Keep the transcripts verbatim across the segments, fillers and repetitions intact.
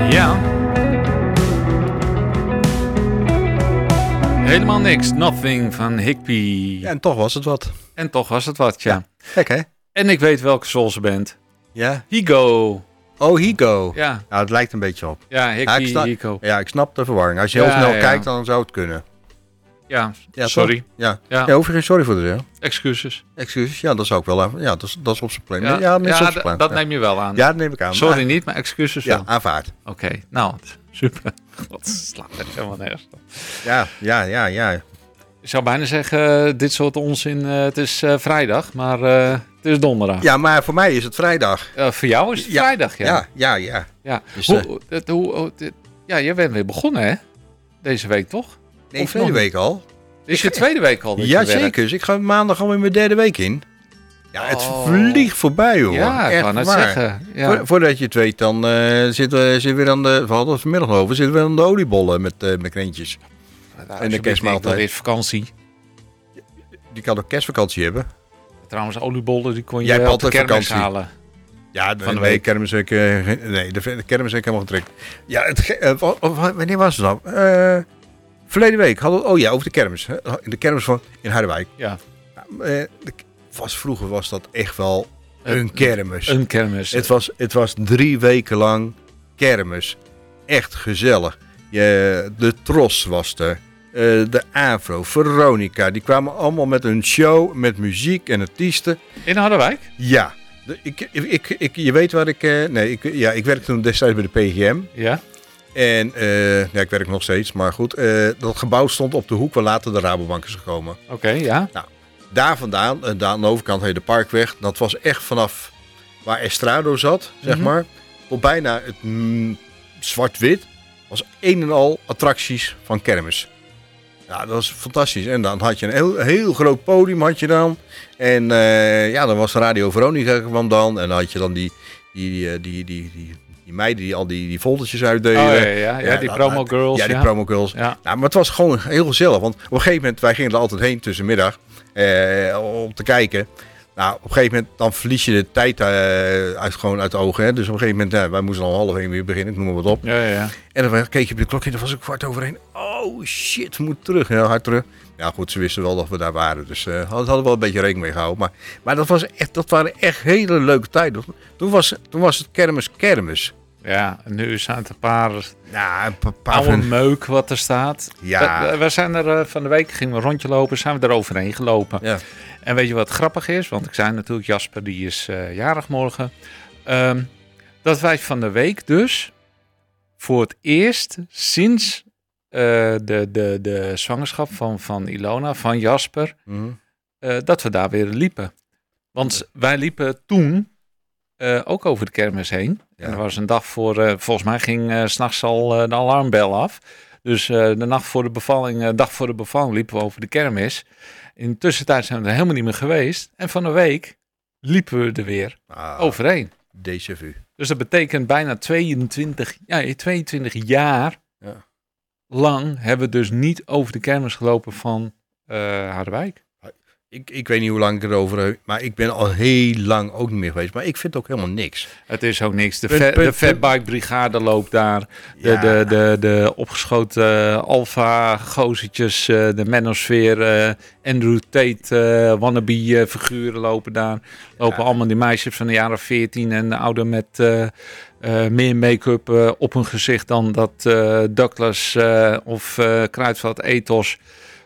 Ja. Helemaal niks. Nothing van Higby. Ja, en toch was het wat. En toch was het wat, ja. ja. Gek, hè? En ik weet welke zool ze bent. Ja. Higo. Oh, Higo. Ja. Nou, het lijkt een beetje op. Ja, Higby, ja, ik snap, Higo. Ja, ik snap de verwarring. Als je heel ja, snel ja. kijkt, dan zou het kunnen. Ja, ja sorry. Ja. Ja. ja, hoef je geen sorry voor te zeggen. Excuses. Excuses, ja, dat zou ik wel even. Ja, dat is, dat is op zijn plan. Ja, ja, dat, ja, d- d- dat neem je wel aan. Ja, dat neem ik aan. Sorry maar, niet, maar excuses ja, wel. aanvaard. Oké, okay, nou, super. God, slaat echt helemaal nergens op. Ja, ja, ja, ja. Ik zou bijna zeggen, uh, dit soort onzin, uh, het is uh, vrijdag, maar uh, het is donderdag. Ja, maar voor mij is het vrijdag. Uh, voor jou is het ja, vrijdag, ja. Ja, ja, ja. ja. Dus, hoe, uh, het, hoe, hoe, dit, ja, jij bent weer begonnen, hè? Deze week, toch? Nee, of tweede nog? week al. Is je tweede week al? Ja, zeker. Dus ik ga maandag alweer mijn derde week in. Ja, het oh. vliegt voorbij, hoor. Ja, ik kan het zeggen. Ja. Vo- voordat je het weet, dan uh, zitten we zit weer aan de... We hadden het vanmiddag over. Zitten we aan de oliebollen met, uh, met krentjes. Nou, en de kerstmaaltijd. Weer vakantie. Die kan ook kerstvakantie hebben. Trouwens, oliebollen die kon je Jij hebt op de altijd kermis vakantie. halen. Ja, de, van de nee, kermis ik, uh, nee, de, de kermis heb ik helemaal getrekt. Ja, het, uh, wanneer was het dan? Uh, verleden week hadden we, oh ja, over de kermis. In de kermis van in Harderwijk. Ja. Uh, de, was, vroeger was dat echt wel een kermis. Een kermis. Het was, het was drie weken lang kermis. Echt gezellig. Je, de Tros was er. Uh, de Afro, Veronica, die kwamen allemaal met een show, met muziek en artiesten. In Harderwijk? Ja. De, ik, ik, ik, je weet waar ik... Uh, nee, ik, ja, ik werkte toen destijds bij de P G M. Ja. En uh, ja, ik werk nog steeds, maar goed. Uh, dat gebouw stond op de hoek waar later de Rabobank is gekomen. Oké, okay, ja. Nou, daar vandaan, uh, daar aan de overkant heet de Parkweg. Dat was echt vanaf waar Estrado zat, zeg mm-hmm. maar, tot bijna het mm, zwart-wit. Was een en al attracties van kermis. Ja, dat was fantastisch. En dan had je een heel, heel groot podium had je dan. En uh, ja, dan was Radio Veronica kwam dan. En dan had je dan die, die, die, die, die, die, die meiden die al die, die foldertjes uitdeden. Oh, ja, ja, ja, ja, die promo girls. Ja, die ja. promo girls. Ja. Nou, maar het was gewoon heel gezellig. Want op een gegeven moment, wij gingen er altijd heen tussenmiddag. Uh, om te kijken. Nou, op een gegeven moment dan verlies je de tijd uh, uit, gewoon uit de ogen. Hè? Dus op een gegeven moment, ja, wij moesten al half één weer beginnen, ik noem maar wat op. Ja, ja. En dan keek je op de klok en dan was ik kwart overheen. Oh shit, we moeten terug. Heel hard terug. Ja goed, ze wisten wel dat we daar waren. Dus uh, hadden we wel een beetje rekening mee gehouden. Maar, maar dat, was echt, dat waren echt hele leuke tijden. Toen was, toen was het kermis kermis. Ja, en nu zijn het een paar, ja, een paar oude van... meuk wat er staat. Ja. We, we zijn er uh, van de week, gingen we een rondje lopen, zijn we er overheen gelopen. Ja. En weet je wat grappig is? Want ik zei natuurlijk, Jasper die is uh, jarig morgen. Um, dat wij van de week dus voor het eerst sinds uh, de, de, de zwangerschap van, van Ilona, van Jasper, Mm-hmm. uh, dat we daar weer liepen. Want ja. wij liepen toen uh, ook over de kermis heen. Ja. En er was een dag voor, uh, volgens mij ging uh, 's nachts al uh, de alarmbel af. Dus uh, de nacht voor de bevalling, uh, dag voor de bevalling liepen we over de kermis. In de tussentijd zijn we er helemaal niet meer geweest. En van een week liepen we er weer ah, overheen. Déjà vu. Dus dat betekent bijna tweeëntwintig, ja, tweeëntwintig jaar ja. lang hebben we dus niet over de kermis gelopen van uh, Harderwijk. Ik, ik weet niet hoe lang ik erover heb, maar ik ben al heel lang ook niet meer geweest. Maar ik vind ook helemaal niks. Het is ook niks. De, punt, punt, de Fatbike Brigade loopt daar. De, ja. de, de, de opgeschoten uh, Alfa gozertjes, uh, de Manosphere, uh, Andrew Tate, uh, wannabe uh, figuren lopen daar. Lopen ja. allemaal die meisjes van de jaren veertien en de ouder met uh, uh, meer make-up uh, op hun gezicht dan dat uh, Douglas uh, of uh, Kruidvat Ethos.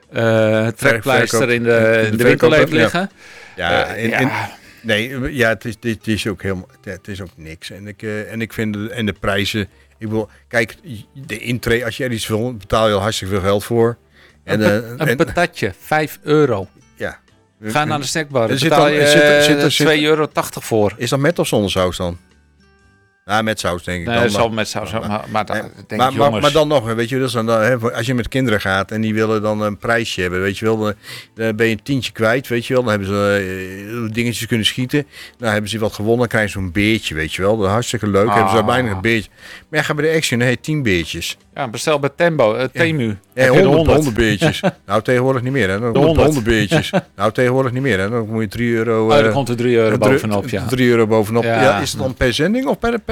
Uh, het trekpleister in de, in de, de winkel heeft liggen. Ja, ja, uh, in, ja. In, nee, ja, het is, het is ook helemaal, het is ook niks. En ik, uh, en ik vind de, en de prijzen. Ik wil, kijk, de intree, als je er iets wil, betaal je al hartstikke veel geld voor. En, een uh, een en, patatje, vijf euro. Ja. Ga naar de snackbar, daar betaal je zit, zit, zit, twee euro tachtig voor. Is dat met of zonder saus dan? Ja, met saus denk ik. Nee, dan dat zal met saus, maar, maar, maar, dan, nee, denk maar, ik, jongens... maar, maar dan nog, weet je, dus dan, hè, als je met kinderen gaat en die willen dan een prijsje hebben, weet je wel, dan, dan ben je een tientje kwijt, weet je wel, dan hebben ze uh, dingetjes kunnen schieten, dan hebben ze wat gewonnen, dan krijgen ze zo'n beertje, weet je wel, dat is hartstikke leuk, ah. hebben ze daar bijna een beertje. Maar ja, ga bij de Action, nee, tien beertjes. Ja, bestel bij Tembo, uh, Temu. Ja, ja honderd, honderd beertjes. Nou, tegenwoordig niet meer, hè. Dan honderd. honderd beertjes. Nou, tegenwoordig niet meer, hè. Dan moet je drie euro... Uh, oh, dan komt er drie euro bovenop, ja. drie euro bovenop. Ja. Ja, is het dan per zending of per...